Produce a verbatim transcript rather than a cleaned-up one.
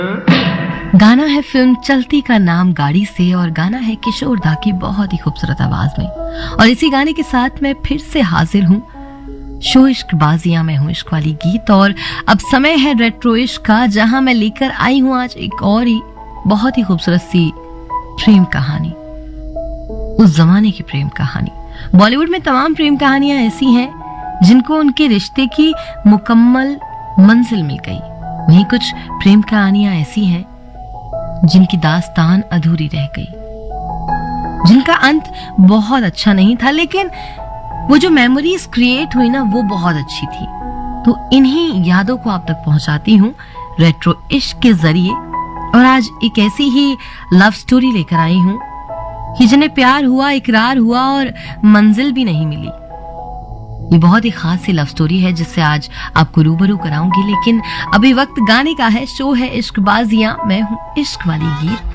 गाना है फिल्म चलती का नाम गाड़ी से और गाना है किशोर दा की बहुत ही खूबसूरत आवाज में। और इसी गाने के साथ मैं फिर से हाजिर हूँ शो इश्क बाजियां में हूँ इश्क वाली गीत। और अब समय है रेट्रो इश्क का, जहां मैं लेकर आई हूँ आज एक और ही बहुत ही खूबसूरत सी प्रेम कहानी, उस जमाने की प्रेम कहानी। बॉलीवुड में तमाम प्रेम कहानियां ऐसी हैं जिनको उनके रिश्ते की मुकम्मल मंजिल मिल गई, वहीं कुछ प्रेम कहानियां ऐसी हैं जिनकी दास्तान अधूरी रह गई, जिनका अंत बहुत अच्छा नहीं था, लेकिन वो जो मेमोरीज क्रिएट हुई ना वो बहुत अच्छी थी। तो इन्हीं यादों को आप तक पहुंचाती हूँ रेट्रो इश्क के जरिए। और आज एक ऐसी ही लव स्टोरी लेकर आई हूँ कि जिन्हें प्यार हुआ, इकरार हुआ और मंजिल भी नहीं मिली। ये बहुत ही खास सी लव स्टोरी है जिससे आज आपको रूबरू कराऊंगी, लेकिन अभी वक्त गाने का है। शो है इश्क बाजियां, मैं हूँ इश्क वाली गीत।